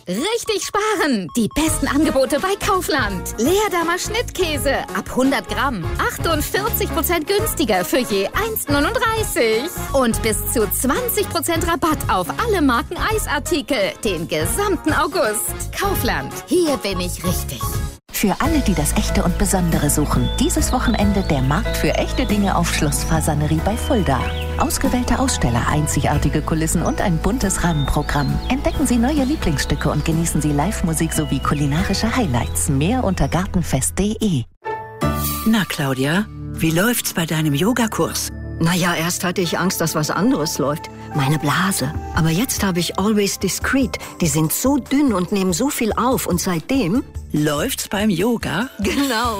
Richtig sparen! Die besten Angebote bei Kaufland. Leerdammer Schnittkäse ab 100 Gramm. 48% günstiger für je 1,39. Und bis zu 20% Rabatt auf alle Marken Eisartikel. Den gesamten August. Kaufland. Hier bin ich richtig. Für alle, die das Echte und Besondere suchen, dieses Wochenende der Markt für echte Dinge auf Schloss Fasanerie bei Fulda. Ausgewählte Aussteller, einzigartige Kulissen und ein buntes Rahmenprogramm. Entdecken Sie neue Lieblingsstücke und genießen Sie Live-Musik sowie kulinarische Highlights. Mehr unter gartenfest.de. Na, Claudia, wie läuft's bei deinem Yogakurs? Naja, erst hatte ich Angst, dass was anderes läuft. Meine Blase. Aber jetzt habe ich Always Discreet. Die sind so dünn und nehmen so viel auf. Und seitdem... Läuft's beim Yoga? Genau.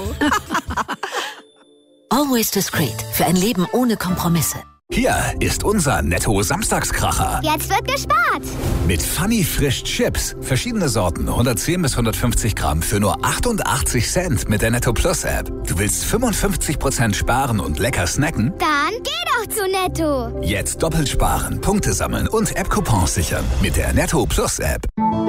Always Discreet. Für ein Leben ohne Kompromisse. Hier ist unser Netto-Samstagskracher. Jetzt wird gespart. Mit Funny Frisch Chips. Verschiedene Sorten, 110 bis 150 Gramm für nur 88 Cent mit der Netto Plus App. Du willst 55% sparen und lecker snacken? Dann geh doch zu Netto. Jetzt doppelt sparen, Punkte sammeln und App-Coupons sichern mit der Netto Plus App.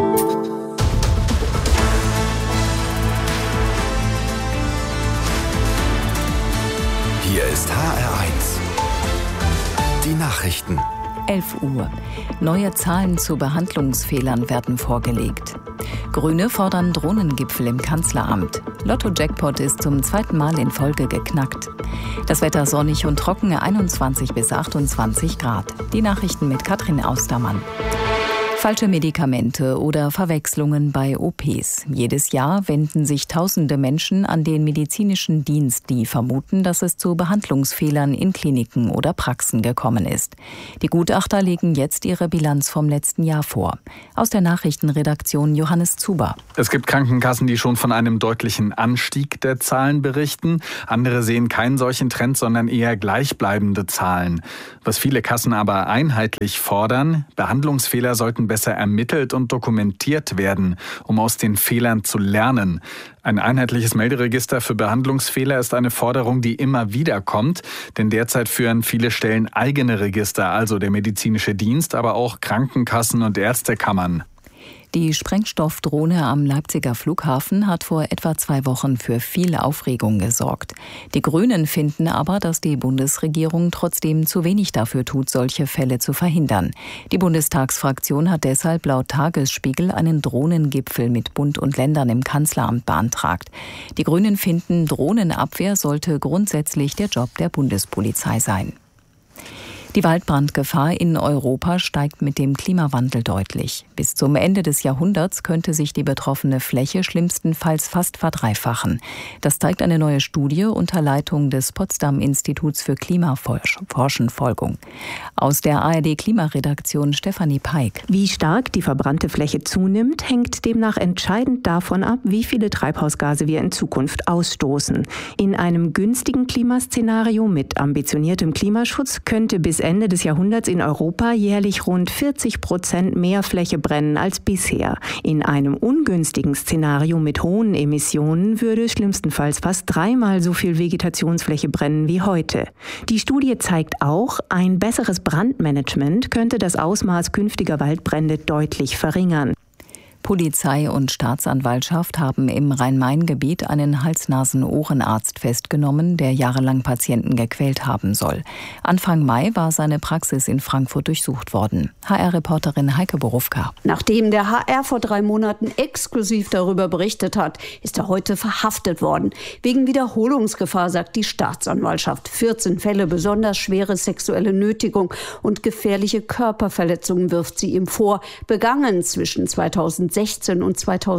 Hier ist HR1. Die Nachrichten. 11 Uhr. Neue Zahlen zu Behandlungsfehlern werden vorgelegt. Grüne fordern Drohnengipfel im Kanzleramt. Lotto-Jackpot ist zum 2. Mal in Folge geknackt. Das Wetter sonnig und trocken, 21 bis 28 Grad. Die Nachrichten mit Katrin Austermann. Falsche Medikamente oder Verwechslungen bei OPs. Jedes Jahr wenden sich tausende Menschen an den medizinischen Dienst, die vermuten, dass es zu Behandlungsfehlern in Kliniken oder Praxen gekommen ist. Die Gutachter legen jetzt ihre Bilanz vom letzten Jahr vor. Aus der Nachrichtenredaktion Johannes Zuber. Es gibt Krankenkassen, die schon von einem deutlichen Anstieg der Zahlen berichten. Andere sehen keinen solchen Trend, sondern eher gleichbleibende Zahlen. Was viele Kassen aber einheitlich fordern: Behandlungsfehler sollten besser ermittelt und dokumentiert werden, um aus den Fehlern zu lernen. Ein einheitliches Melderegister für Behandlungsfehler ist eine Forderung, die immer wieder kommt, denn derzeit führen viele Stellen eigene Register, also der medizinische Dienst, aber auch Krankenkassen und Ärztekammern. Die Sprengstoffdrohne am Leipziger Flughafen hat vor etwa 2 Wochen für viel Aufregung gesorgt. Die Grünen finden aber, dass die Bundesregierung trotzdem zu wenig dafür tut, solche Fälle zu verhindern. Die Bundestagsfraktion hat deshalb laut Tagesspiegel einen Drohnengipfel mit Bund und Ländern im Kanzleramt beantragt. Die Grünen finden, Drohnenabwehr sollte grundsätzlich der Job der Bundespolizei sein. Die Waldbrandgefahr in Europa steigt mit dem Klimawandel deutlich. Bis zum Ende des Jahrhunderts könnte sich die betroffene Fläche schlimmstenfalls fast verdreifachen. Das zeigt eine neue Studie unter Leitung des Potsdam-Instituts für Klimaforschenfolgung. Aus der ARD-Klimaredaktion Stefanie Peik. Wie stark die verbrannte Fläche zunimmt, hängt demnach entscheidend davon ab, wie viele Treibhausgase wir in Zukunft ausstoßen. In einem günstigen Klimaszenario mit ambitioniertem Klimaschutz könnte bis Ende des Jahrhunderts in Europa jährlich rund 40% mehr Fläche brennen als bisher. In einem ungünstigen Szenario mit hohen Emissionen würde schlimmstenfalls fast 3-mal so viel Vegetationsfläche brennen wie heute. Die Studie zeigt auch, ein besseres Brandmanagement könnte das Ausmaß künftiger Waldbrände deutlich verringern. Polizei und Staatsanwaltschaft haben im Rhein-Main-Gebiet einen Hals-Nasen-Ohrenarzt festgenommen, der jahrelang Patienten gequält haben soll. Anfang Mai war seine Praxis in Frankfurt durchsucht worden. HR-Reporterin Heike Borufka. Nachdem der HR vor 3 Monaten exklusiv darüber berichtet hat, ist er heute verhaftet worden. Wegen Wiederholungsgefahr, sagt die Staatsanwaltschaft. 14 Fälle besonders schwere sexuelle Nötigung und gefährliche Körperverletzungen wirft sie ihm vor, begangen zwischen 2016 und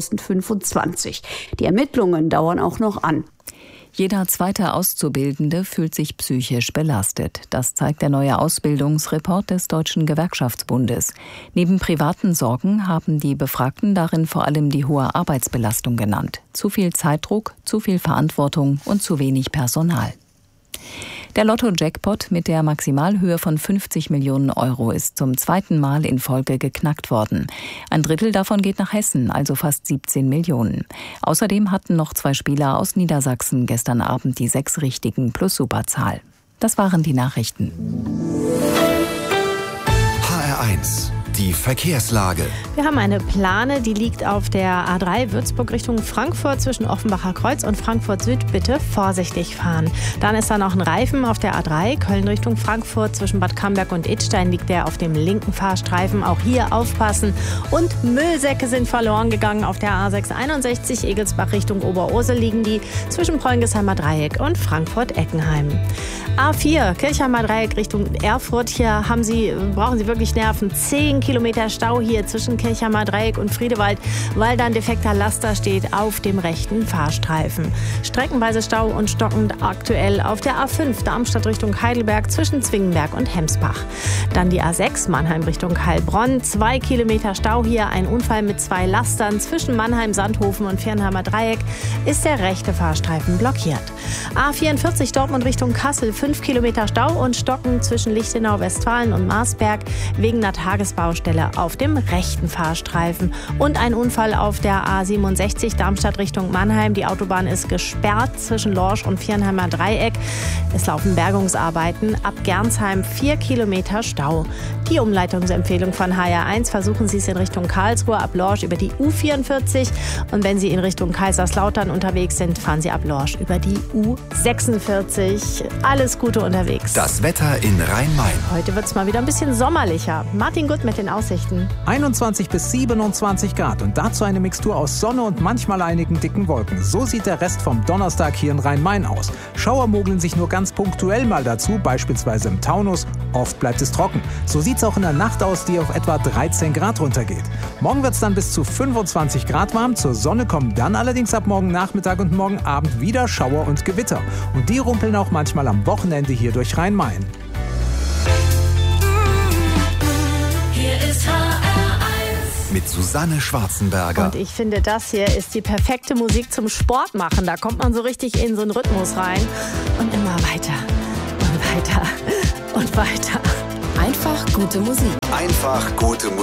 2025. Die Ermittlungen dauern auch noch an. Jeder zweite Auszubildende fühlt sich psychisch belastet. Das zeigt der neue Ausbildungsreport des Deutschen Gewerkschaftsbundes. Neben privaten Sorgen haben die Befragten darin vor allem die hohe Arbeitsbelastung genannt. Zu viel Zeitdruck, zu viel Verantwortung und zu wenig Personal. Der Lotto-Jackpot mit der Maximalhöhe von 50 Millionen Euro ist zum 2. Mal in Folge geknackt worden. Ein Drittel davon geht nach Hessen, also fast 17 Millionen. Außerdem hatten noch 2 Spieler aus Niedersachsen gestern Abend die 6 richtigen plus Superzahl. Das waren die Nachrichten. HR1, die Verkehrslage. Wir haben eine Plane, die liegt auf der A3 Würzburg Richtung Frankfurt zwischen Offenbacher Kreuz und Frankfurt Süd. Bitte vorsichtig fahren. Dann ist da noch ein Reifen auf der A3 Köln Richtung Frankfurt zwischen Bad Camberg und Idstein liegt der auf dem linken Fahrstreifen. Auch hier aufpassen. Und Müllsäcke sind verloren gegangen auf der A661 Egelsbach Richtung Oberursel liegen die zwischen Preungesheimer Dreieck und Frankfurt-Eckenheim. A4 Kirchheimer Dreieck Richtung Erfurt. Hier brauchen Sie wirklich Nerven. 10 Kilometer Stau hier zwischen Kirchheimer Dreieck und Friedewald, weil da ein defekter Laster steht auf dem rechten Fahrstreifen. Streckenweise Stau und stockend aktuell auf der A5 Darmstadt Richtung Heidelberg zwischen Zwingenberg und Hemsbach. Dann die A6 Mannheim Richtung Heilbronn. 2 Kilometer Stau hier. Ein Unfall mit 2 Lastern zwischen Mannheim, Sandhofen und Viernheimer Dreieck ist der rechte Fahrstreifen blockiert. A44 Dortmund Richtung Kassel. 5 Kilometer Stau und Stocken zwischen Lichtenau, Westfalen und Marsberg wegen einer Tagesbaustelle auf dem rechten Fahrstreifen. Und ein Unfall auf der A67 Darmstadt Richtung Mannheim. Die Autobahn ist gesperrt zwischen Lorsch und Viernheimer Dreieck. Es laufen Bergungsarbeiten. Ab Gernsheim 4 Kilometer Stau. Die Umleitungsempfehlung von HR1 versuchen Sie es in Richtung Karlsruhe ab Lorsch über die U44. Und wenn Sie in Richtung Kaiserslautern unterwegs sind, fahren Sie ab Lorsch über die U46. Alles Gute unterwegs. Das Wetter in Rhein-Main. Heute wird es mal wieder ein bisschen sommerlicher. Martin Gutt mit den Aussichten. 21 bis 27 Grad und dazu eine Mixtur aus Sonne und manchmal einigen dicken Wolken. So sieht der Rest vom Donnerstag hier in Rhein-Main aus. Schauer mogeln sich nur ganz punktuell mal dazu, beispielsweise im Taunus. Oft bleibt es trocken. So sieht es auch in der Nacht aus, die auf etwa 13 Grad runtergeht. Morgen wird es dann bis zu 25 Grad warm. Zur Sonne kommen dann allerdings ab morgen Nachmittag und morgen Abend wieder Schauer und Gewitter. Und die rumpeln auch manchmal am Wochenende hier durch Rhein-Main. Hier ist HR1 mit Susanne Schwarzenberger. Und ich finde, das hier ist die perfekte Musik zum Sport machen. Da kommt man so richtig in so einen Rhythmus rein. Und immer weiter und weiter und weiter. Einfach gute Musik. Einfach gute Musik.